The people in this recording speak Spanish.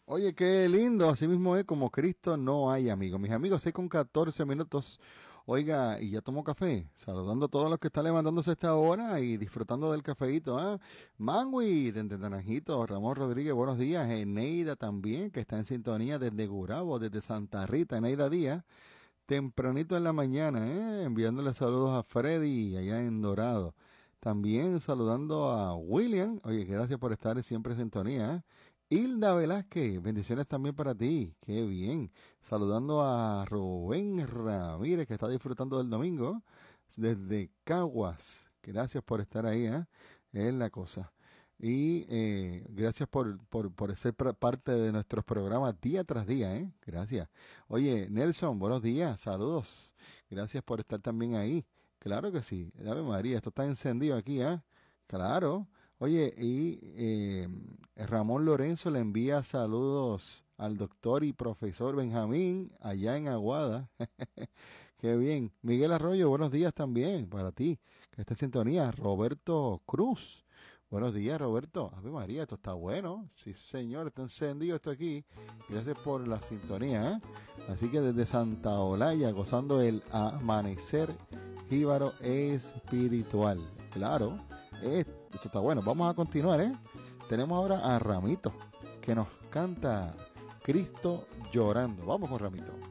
Oye, qué lindo, así mismo es, como Cristo no hay amigo. Mis amigos, 6:14. Oiga, y ya tomó café. Saludando a todos los que están levantándose a esta hora y disfrutando del cafeíto, ¿ah? Mangui, desde Naranjito, Ramón Rodríguez, buenos días. Eneida también, que está en sintonía desde Gurabo, desde Santa Rita, Eneida Díaz, tempranito en la mañana, enviándole saludos a Freddy allá en Dorado. También saludando a William. Oye, gracias por estar siempre en sintonía. Hilda Velázquez, bendiciones también para ti. Qué bien. Saludando a Rubén Ramírez, que está disfrutando del domingo desde Caguas. Gracias por estar ahí, ¿eh? Es la cosa. Y gracias por ser parte de nuestros programas día tras día, ¿eh? Gracias. Oye, Nelson, buenos días, saludos. Gracias por estar también ahí. Claro que sí. Ave María, esto está encendido aquí, ¿eh? Claro. Oye, y Ramón Lorenzo le envía saludos al doctor y profesor Benjamín allá en Aguada. Qué bien. Miguel Arroyo, buenos días también para ti, que está en sintonía. Roberto Cruz. Buenos días, Roberto. Ave María, esto está bueno. Sí, señor, está encendido esto aquí. Gracias por la sintonía, ¿eh? Así que desde Santa Olaya, gozando el amanecer jíbaro espiritual. Claro, eso está bueno. Vamos a continuar, ¿eh? Tenemos ahora a Ramito, que nos canta Cristo llorando. Vamos con Ramito.